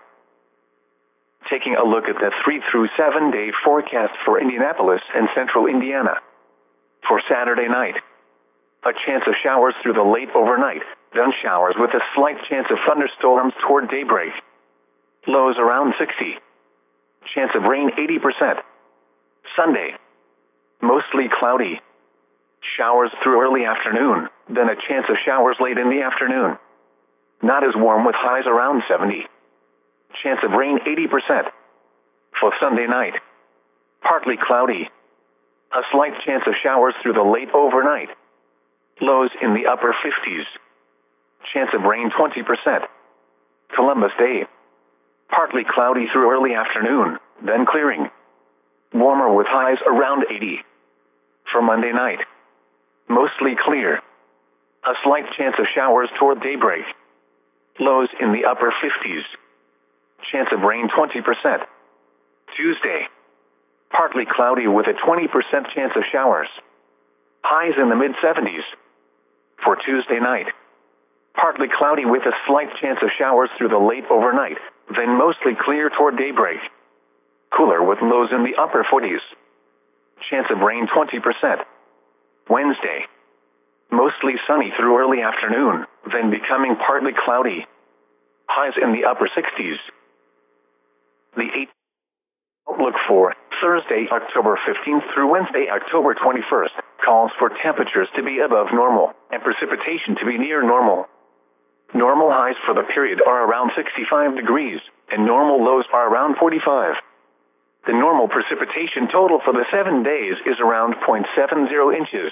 Taking a look at the three through seven day forecast for Indianapolis and central Indiana. For Saturday night, a chance of showers through the late overnight, then showers with a slight chance of thunderstorms toward daybreak. Lows around sixty. Chance of rain eighty percent. Sunday, mostly cloudy. Showers through early afternoon, then a chance of showers late in the afternoon. Not as warm with highs around seventy. Chance of rain eighty percent. For Sunday night, partly cloudy. A slight chance of showers through the late overnight. Lows in the upper fifties. Chance of rain twenty percent. Columbus Day, partly cloudy through early afternoon, then clearing. Warmer with highs around eighty. For Monday night, mostly clear. A slight chance of showers toward daybreak. Lows in the upper fifties. Chance of rain twenty percent. Tuesday, partly cloudy with a twenty percent chance of showers. Highs in the mid seventies. For Tuesday night, partly cloudy with a slight chance of showers through the late overnight, then mostly clear toward daybreak. Cooler with lows in the upper forties. Chance of rain twenty percent. Wednesday, mostly sunny through early afternoon, then becoming partly cloudy. Highs in the upper sixties. The eighth outlook for Thursday, October fifteenth through Wednesday, October twenty-first, calls for temperatures to be above normal and precipitation to be near normal. Normal highs for the period are around sixty-five degrees, and normal lows are around forty-five. The normal precipitation total for the seven days is around zero point seven zero inches.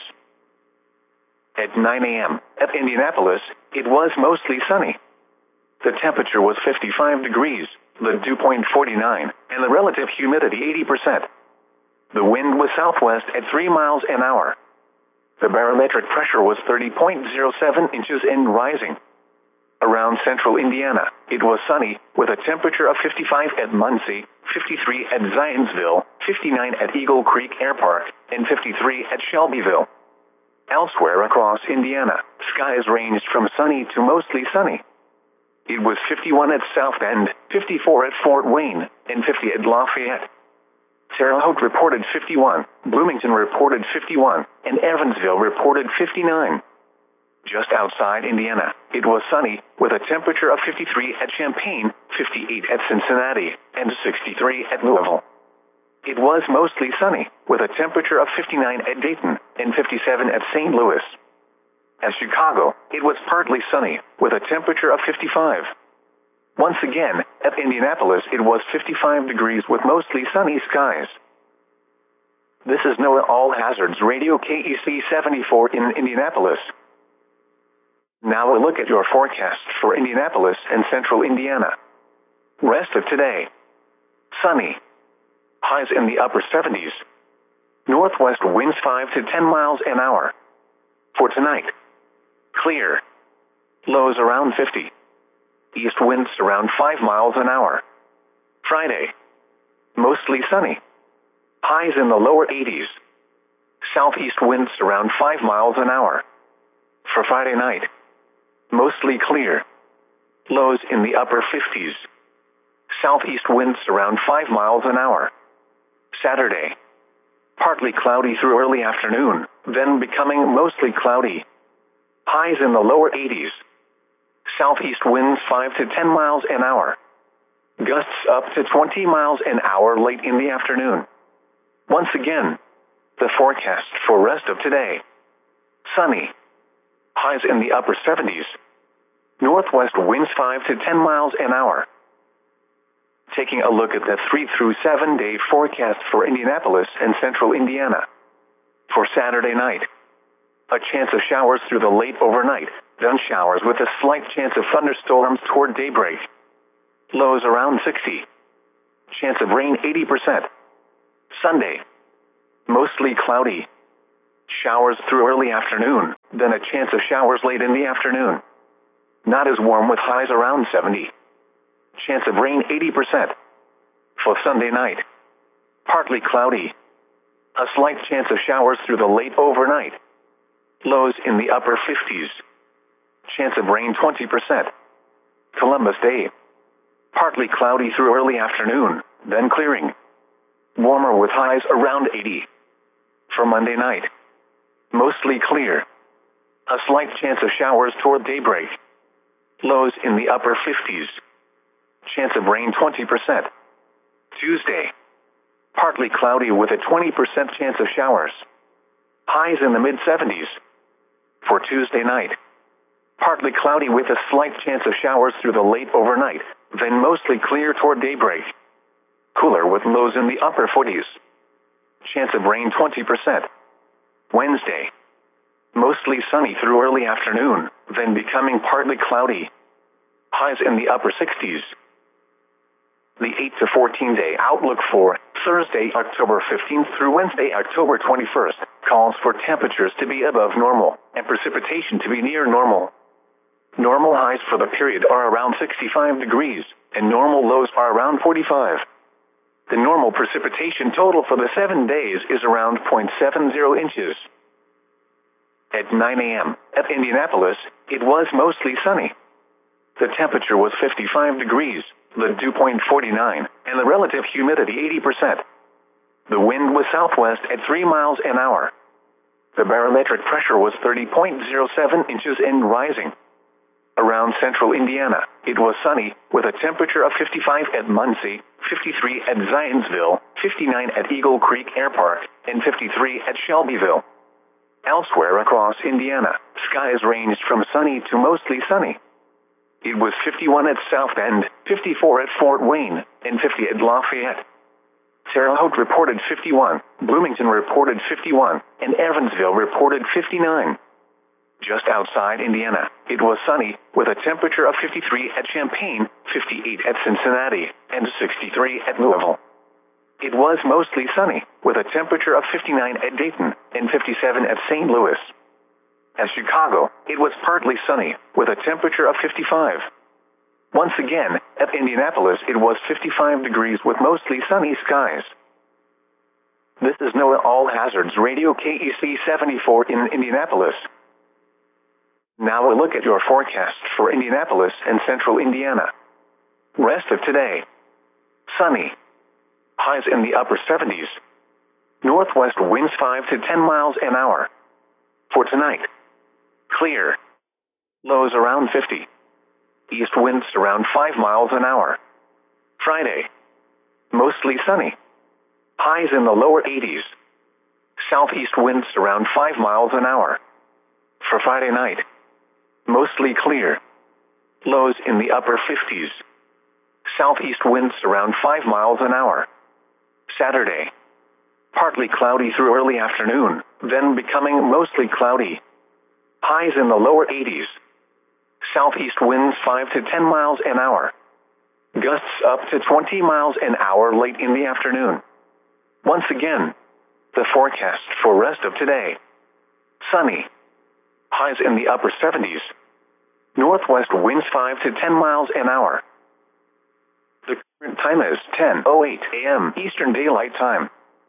At nine a.m. at Indianapolis, it was mostly sunny. The temperature was fifty-five degrees, the dew point forty-nine, and the relative humidity eighty percent. The wind was southwest at three miles an hour. The barometric pressure was thirty point zero seven inches and rising. Around central Indiana, it was sunny, with a temperature of fifty-five at Muncie, fifty-three at Zionsville, fifty-nine at Eagle Creek Air Park, and fifty-three at Shelbyville. Elsewhere across Indiana, skies ranged from sunny to mostly sunny. It was fifty-one at South Bend, fifty-four at Fort Wayne, and fifty at Lafayette. Terre Haute reported fifty-one, Bloomington reported fifty-one, and Evansville reported fifty-nine. Just outside Indiana, it was sunny, with a temperature of fifty-three at Champaign, fifty-eight at Cincinnati, and sixty-three at Louisville. It was mostly sunny, with a temperature of fifty-nine at Dayton, and fifty-seven at Saint Louis. At Chicago, it was partly sunny, with a temperature of fifty-five. Once again, at Indianapolis, it was fifty-five degrees with mostly sunny skies. This is NOAA All Hazards Radio K E C seventy-four in Indianapolis. Now a look at your forecast for Indianapolis and central Indiana. Rest of today. Sunny. Highs in the upper seventies. Northwest winds five to ten miles an hour. For tonight, clear. Lows around fifty. East winds around five miles an hour. Friday, mostly sunny. Highs in the lower eighties. Southeast winds around five miles an hour. For Friday night, mostly clear. Lows in the upper fifties. Southeast winds around five miles an hour. Saturday, partly cloudy through early afternoon, then becoming mostly cloudy. Highs in the lower eighties. Southeast winds five to ten miles an hour. Gusts up to twenty miles an hour late in the afternoon. Once again, the forecast for rest of today. Sunny. Highs in the upper seventies. Northwest winds five to ten miles an hour. Taking a look at the three through seven day forecast for Indianapolis and central Indiana. For Saturday night, a chance of showers through the late overnight, then showers with a slight chance of thunderstorms toward daybreak. Lows around sixty. Chance of rain eighty percent. Sunday. Mostly cloudy. Showers through early afternoon, then a chance of showers late in the afternoon. Not as warm with highs around seventy. Chance of rain eighty percent. For Sunday night. Partly cloudy. A slight chance of showers through the late overnight. Lows in the upper fifties. Chance of rain twenty percent. Columbus Day. Partly cloudy through early afternoon, then clearing. Warmer with highs around eighty. For Monday night. Mostly clear. A slight chance of showers toward daybreak. Lows in the upper fifties. Chance of rain twenty percent. Tuesday. Partly cloudy with a twenty percent chance of showers. Highs in the mid seventies. For Tuesday night. Partly cloudy with a slight chance of showers through the late overnight, then mostly clear toward daybreak. Cooler with lows in the upper forties. Chance of rain twenty percent. Wednesday. Mostly sunny through early afternoon, then becoming partly cloudy. Highs in the upper sixties. The eight to fourteen day outlook for Thursday, October fifteenth through Wednesday, October twenty-first, calls for temperatures to be above normal and precipitation to be near normal. Normal highs for the period are around sixty-five degrees, and normal lows are around forty-five. The normal precipitation total for the seven days is around zero point seven zero inches. At nine a m at Indianapolis, it was mostly sunny. The temperature was fifty-five degrees, the dew point forty-nine, and the relative humidity eighty percent. The wind was southwest at three miles an hour. The barometric pressure was thirty point zero seven inches and rising. Around central Indiana, it was sunny, with a temperature of fifty-five at Muncie, fifty-three at Zionsville, fifty-nine at Eagle Creek Air Park, and fifty-three at Shelbyville. Elsewhere across Indiana, skies ranged from sunny to mostly sunny. It was fifty-one at South Bend, fifty-four at Fort Wayne, and fifty at Lafayette. Terre Haute reported fifty-one, Bloomington reported fifty-one, and Evansville reported fifty-nine. Just outside Indiana, it was sunny, with a temperature of fifty-three at Champaign, fifty-eight at Cincinnati, and sixty-three at Louisville. It was mostly sunny, with a temperature of fifty-nine at Dayton, and fifty-seven at Saint Louis. At Chicago, it was partly sunny, with a temperature of fifty-five. Once again, at Indianapolis, it was fifty-five degrees with mostly sunny skies. This is NOAA All Hazards Radio K E C seventy-four in Indianapolis. Now a look at your forecast for Indianapolis and central Indiana. Rest of today. Sunny. Highs in the upper seventies. Northwest winds five to ten miles an hour. For tonight. Clear. Lows around fifty. East winds around five miles an hour. Friday. Mostly sunny. Highs in the lower eighties. Southeast winds around five miles an hour. For Friday night. Mostly clear. Lows in the upper fifties. Southeast winds around five miles an hour. Saturday. Partly cloudy through early afternoon, then becoming mostly cloudy. Highs in the lower eighties. Southeast winds five to ten miles an hour. Gusts up to twenty miles an hour late in the afternoon. Once again, the forecast for rest of today. Sunny. Highs in the upper seventies. Northwest winds five to ten miles an hour. The current time is ten oh eight a m Eastern Daylight Time.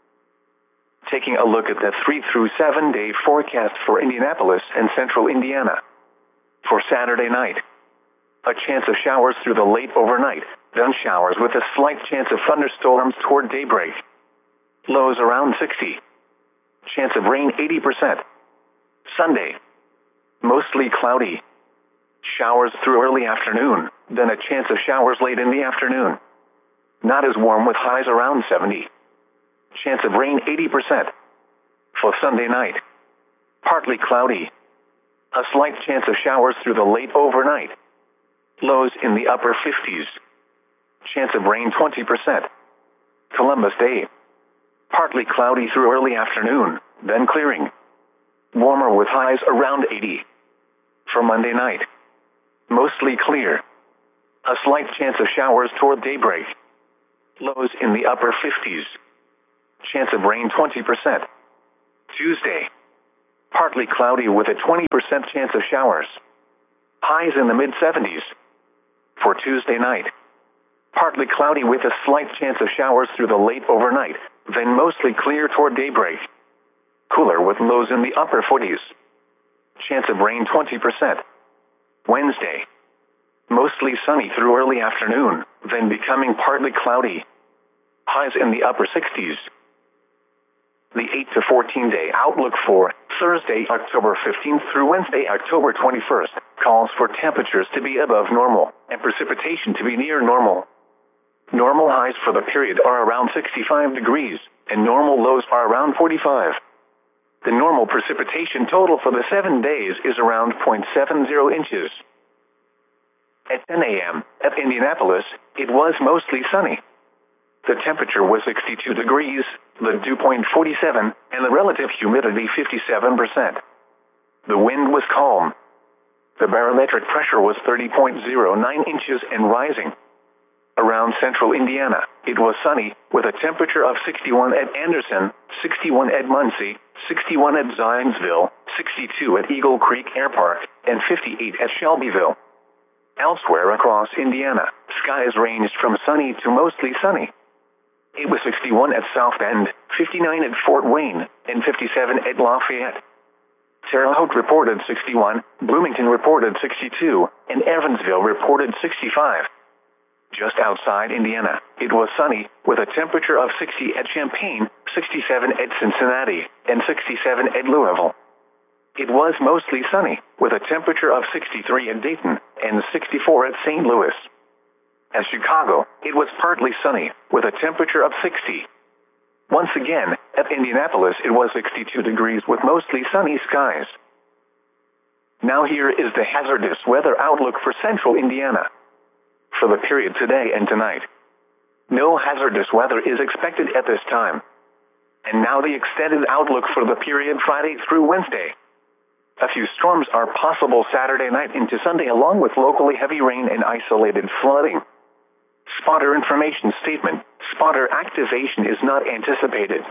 Taking a look at the three through seven day forecast for Indianapolis and central Indiana. For Saturday night, a chance of showers through the late overnight, then showers with a slight chance of thunderstorms toward daybreak. Lows around sixty. Chance of rain eighty percent. Sunday. Mostly cloudy. Showers through early afternoon, then a chance of showers late in the afternoon. Not as warm with highs around seventy. Chance of rain eighty percent. For Sunday night. Partly cloudy. A slight chance of showers through the late overnight. Lows in the upper fifties. Chance of rain twenty percent. Columbus Day. Partly cloudy through early afternoon, then clearing. Warmer with highs around eighty. For Monday night, mostly clear. A slight chance of showers toward daybreak. Lows in the upper fifties. Chance of rain twenty percent. Tuesday, partly cloudy with a twenty percent chance of showers. Highs in the mid seventies. For Tuesday night, partly cloudy with a slight chance of showers through the late overnight, then mostly clear toward daybreak. Cooler with lows in the upper forties. Chance of rain twenty percent. Wednesday, mostly sunny through early afternoon, then becoming partly cloudy. Highs in the upper sixties. The eight to fourteen day outlook for Thursday, October fifteenth through Wednesday, October twenty-first, calls for temperatures to be above normal and precipitation to be near normal. Normal highs for the period are around sixty-five degrees, and normal lows are around forty-five. The normal precipitation total for the seven days is around zero point seven zero inches. At ten a m at Indianapolis, it was mostly sunny. The temperature was sixty-two degrees, the dew point forty-seven, and the relative humidity fifty-seven percent. The wind was calm. The barometric pressure was thirty point zero nine inches and rising. Around central Indiana, it was sunny, with a temperature of sixty-one at Anderson, sixty-one at Muncie, sixty-one at Zionsville, sixty-two at Eagle Creek Air Park, and fifty-eight at Shelbyville. Elsewhere across Indiana, skies ranged from sunny to mostly sunny. It was sixty-one at South Bend, fifty-nine at Fort Wayne, and fifty-seven at Lafayette. Terre Haute reported sixty-one, Bloomington reported sixty-two, and Evansville reported sixty-five. Just outside Indiana, it was sunny, with a temperature of sixty at Champaign, sixty-seven at Cincinnati, and sixty-seven at Louisville. It was mostly sunny, with a temperature of sixty-three at Dayton, and sixty-four at Saint Louis. At Chicago, it was partly sunny, with a temperature of sixty. Once again, at Indianapolis it was sixty-two degrees with mostly sunny skies. Now here is the hazardous weather outlook for central Indiana. For the period today and tonight, no hazardous weather is expected at this time. And now the extended outlook for the period Friday through Wednesday. A few storms are possible Saturday night into Sunday, along with locally heavy rain and isolated flooding. Spotter information statement. Spotter activation is not anticipated.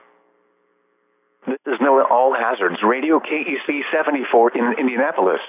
This is NOAA All Hazards Radio K E C seventy-four in Indianapolis.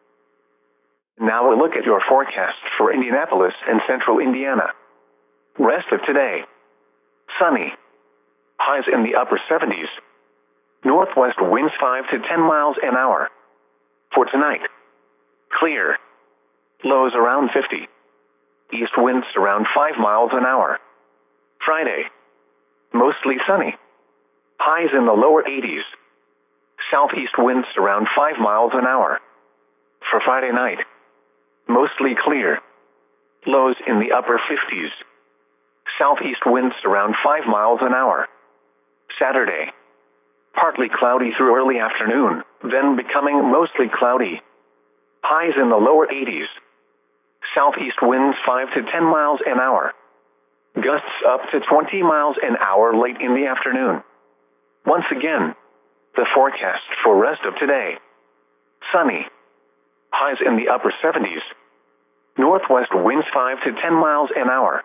Now a look at your forecast for Indianapolis and central Indiana. Rest of today. Sunny. Highs in the upper seventies. Northwest winds five to ten miles an hour. For tonight. Clear. Lows around fifty. East winds around five miles an hour. Friday. Mostly sunny. Highs in the lower eighties. Southeast winds around five miles an hour. For Friday night. Mostly clear. Lows in the upper fifties. Southeast winds around five miles an hour. Saturday. Partly cloudy through early afternoon, then becoming mostly cloudy. Highs in the lower eighties. Southeast winds five to ten miles an hour. Gusts up to twenty miles an hour late in the afternoon. Once again, the forecast for rest of today. Sunny. Highs in the upper seventies. Northwest winds five to ten miles an hour.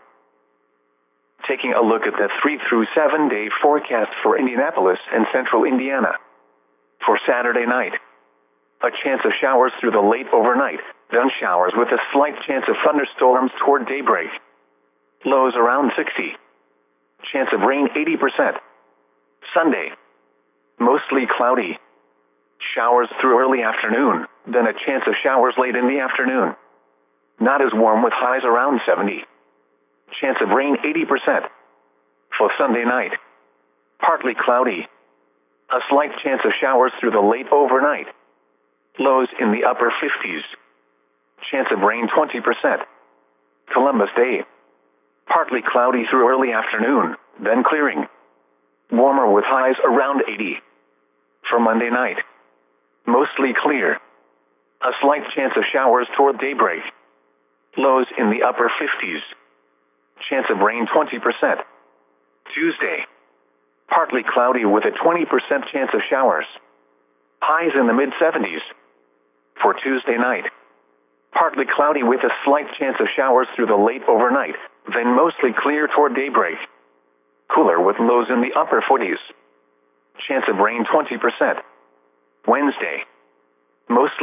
Taking a look at the three through seven day forecast for Indianapolis and central Indiana. For Saturday night, a chance of showers through the late overnight, then showers with a slight chance of thunderstorms toward daybreak. Lows around sixty. Chance of rain eighty percent. Sunday, mostly cloudy. Showers through early afternoon, then a chance of showers late in the afternoon. Not as warm with highs around seventy. Chance of rain eighty percent. For Sunday night, partly cloudy. A slight chance of showers through the late overnight. Lows in the upper fifties. Chance of rain twenty percent. Columbus Day, partly cloudy through early afternoon, then clearing. Warmer with highs around eighty. For Monday night, mostly clear. A slight chance of showers toward daybreak. Lows in the upper fifties. Chance of rain twenty percent. Tuesday, partly cloudy with a twenty percent chance of showers. Highs in the mid seventies. For Tuesday night, partly cloudy with a slight chance of showers through the late overnight, then mostly clear toward daybreak. Cooler with lows in the upper forties. Chance of rain twenty percent. Wednesday, mostly